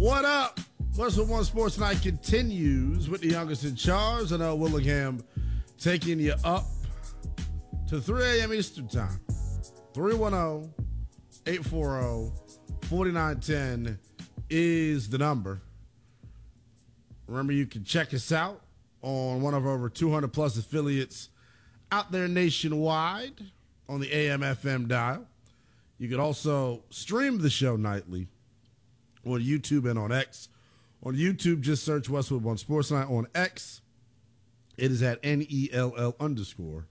What up? Westwood One Sports Night continues with the youngest in charge. I know Willingham taking you up to 3 a.m. Eastern Time. 310-840-4910 is the number. Remember, you can check us out on one of our over 200 plus affiliates out there nationwide on the AM/FM dial. You can also stream the show nightly on YouTube and on X. On YouTube, just search Westwood One Sports Night. On X, it is at NELL_BTP.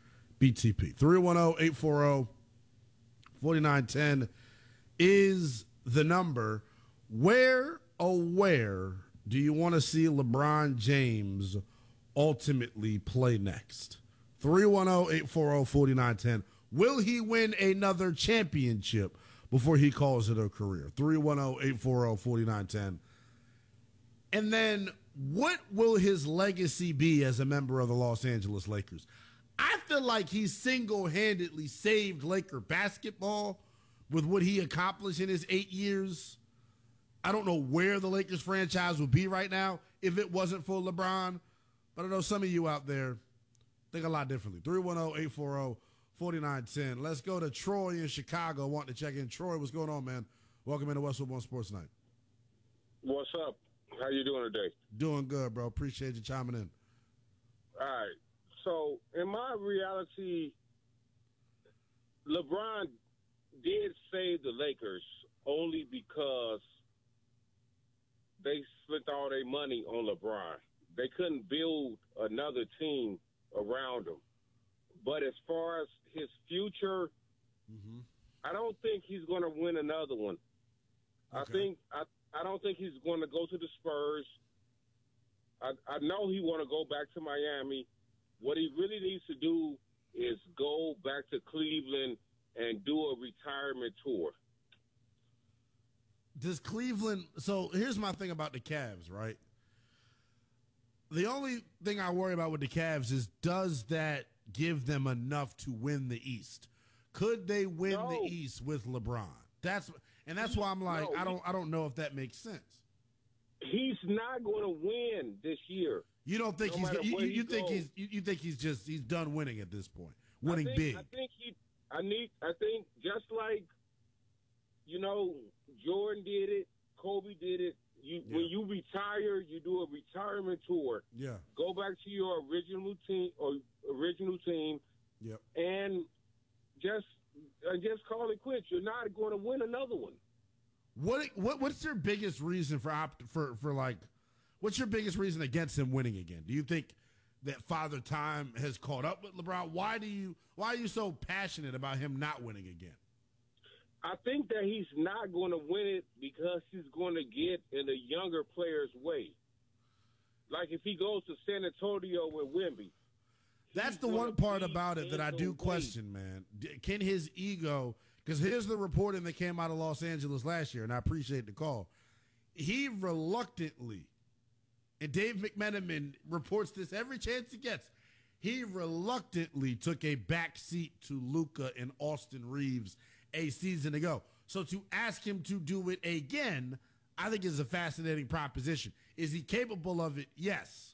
310-840-4910 is the number. Where do you want to see LeBron James ultimately play next? 310-840-4910. Will he win another championship before he calls it a career? 310-840-4910. And then what will his legacy be as a member of the Los Angeles Lakers? I feel like he single-handedly saved Laker basketball with what he accomplished in his 8 years. I don't know where the Lakers franchise would be right now if it wasn't for LeBron. But I know some of you out there think a lot differently. 310-840-4910. Let's go to Troy in Chicago wanting to check in. Troy, what's going on, man? Welcome into Westwood One Sports Night. What's up? How you doing today? Doing good, bro. Appreciate you chiming in. All right. So, in my reality, LeBron did save the Lakers only because they spent all their money on LeBron. They couldn't build another team around him. But as far as his future, I don't think he's going to win another one. Okay. I don't think he's going to go to the Spurs. I know he want to go back to Miami. What he really needs to do is go back to Cleveland and do a retirement tour. Does Cleveland – so here's my thing about the Cavs, right? The only thing I worry about with the Cavs is does that give them enough to win the East? Could they win the East with LeBron? That's why I'm like, I don't know if that makes sense. He's not going to win this year. You don't think you think he's done winning at this point, winning big. I think just like Jordan did it, Kobe did it. When you retire, you do a retirement tour. Yeah. Go back to your original team. Yep. And just call it quits. You're not going to win another one. What's your biggest reason what's your biggest reason against him winning again? Do you think that Father Time has caught up with LeBron? Why are you so passionate about him not winning again? I think that he's not going to win it because he's going to get in a younger player's way. Like if he goes to San Antonio with Wemby. That's the one part about it that I do question, man. Can his ego – because here's the reporting that came out of Los Angeles last year, and I appreciate the call. He reluctantly – and Dave McMenamin reports this every chance he gets – he reluctantly took a back seat to Luka and Austin Reeves a season ago. So to ask him to do it again, I think is a fascinating proposition. Is he capable of it? Yes.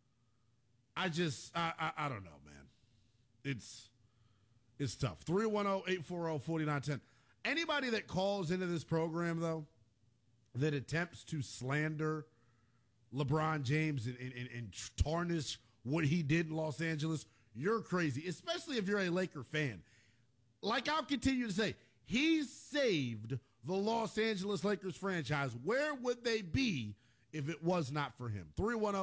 I don't know, man. It's tough. 310-840-4910. Anybody that calls into this program, though, that attempts to slander LeBron James and tarnish what he did in Los Angeles, you're crazy, especially if you're a Laker fan. Like I'll continue to say, he saved the Los Angeles Lakers franchise. Where would they be if it was not for him?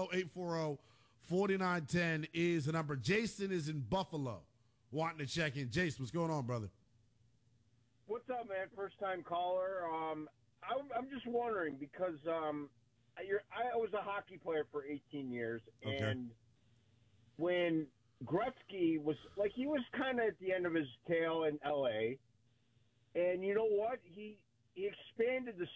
310-840-4910 is the number. Jason is in Buffalo wanting to check in. Jason, what's going on, brother? What's up, man? First-time caller. I'm just wondering because I was a hockey player for 18 years, okay. And when Gretzky was he was kind of at the end of his tail in L.A., and you know what? He expanded the